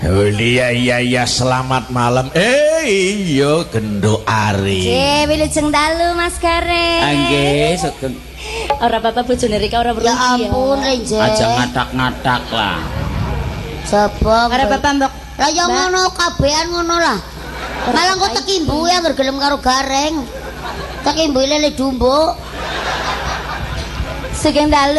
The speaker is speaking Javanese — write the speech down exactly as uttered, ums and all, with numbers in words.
Oh iya iya iya selamat malam. Eh iya gendok Ari. Eh wilujeng dalu Mas Gareng. Nggih, sugeng. Ora apa-apa bojone Rika ora perlu. Ya ampun Renje. Aja ngadak-ngadak lah. Coba. Ora apa-apa Mbok. Lah ya ngono kabehan ngono lah. Malah kok tek imbu ya gelem karo Gareng. Tek imbu lele dumbuk. Sugeng dalu